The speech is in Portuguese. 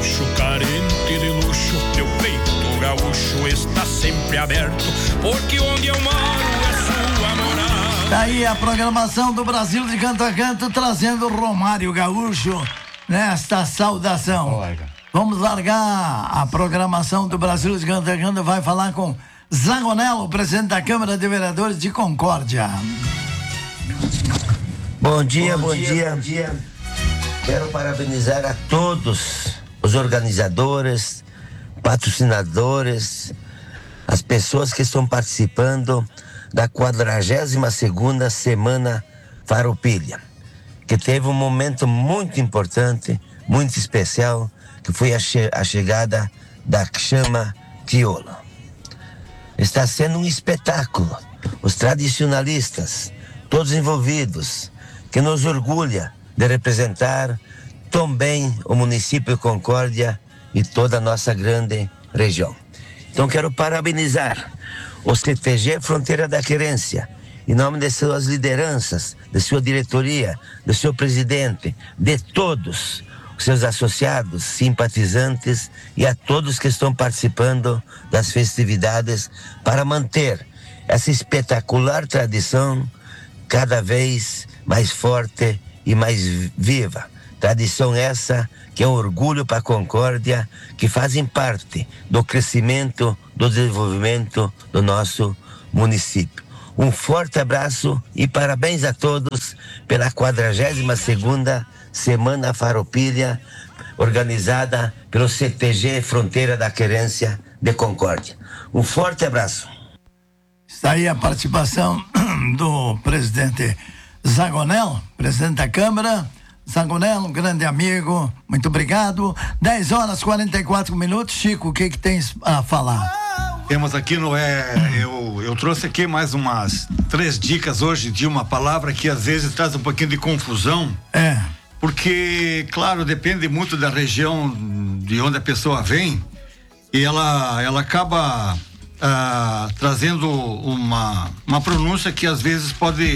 gaúcho carente de luxo, meu peito gaúcho está sempre aberto, porque onde eu moro é sua morada. Tá aí a programação do Brasil de Canto a Canto, trazendo Romário Gaúcho nesta saudação. Vamos largar a programação do Brasil de Canto a Canto, vai falar com Zagonello, presidente da Câmara de Vereadores de Concórdia. Bom dia. Quero parabenizar a todos os organizadores, patrocinadores, as pessoas que estão participando da 42ª Semana Farroupilha, que teve um momento muito importante, muito especial, que foi a chegada da chama crioula. Está sendo um espetáculo. Os tradicionalistas, todos envolvidos, que nos orgulha de representar tão bem o município de Concórdia e toda a nossa grande região. Então quero parabenizar o CTG Fronteira da Querência, em nome de suas lideranças, de sua diretoria, do seu presidente, de todos os seus associados, simpatizantes e a todos que estão participando das festividades para manter essa espetacular tradição cada vez mais forte e mais viva. Tradição essa que é um orgulho para a Concórdia, que fazem parte do crescimento, do desenvolvimento do nosso município. Um forte abraço e parabéns a todos pela 42ª Semana Farroupilha, organizada pelo CTG Fronteira da Querência de Concórdia. Um forte abraço. Está aí a participação do presidente Zagonello, presidente da Câmara. Zagonello, um grande amigo, muito obrigado. 10h44. Chico, o que tens a falar? Temos aqui eu trouxe aqui mais umas 3 dicas hoje de uma palavra que às vezes traz um pouquinho de confusão. Porque, claro, depende muito da região de onde a pessoa vem e ela acaba trazendo uma pronúncia que às vezes pode